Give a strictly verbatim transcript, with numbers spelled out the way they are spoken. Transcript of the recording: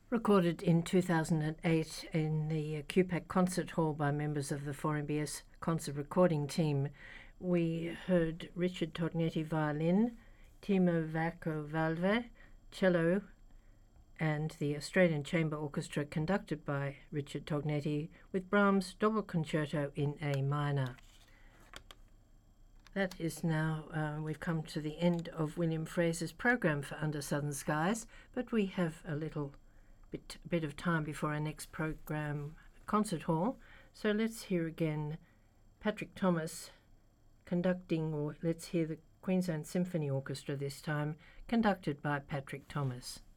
Recorded in two thousand eight in the Q PAC Concert Hall by members of the four M B S concert recording team, we heard Richard Tognetti violin, Timo Vacco Valve, cello, and the Australian Chamber Orchestra conducted by Richard Tognetti with Brahms' Double Concerto in A minor. That is now, uh, we've come to the end of William Fraser's program for Under Southern Skies, but we have a little bit, bit of time before our next program, Concert Hall. So let's hear again Patrick Thomas conducting, or let's hear the Queensland Symphony Orchestra this time, conducted by Patrick Thomas.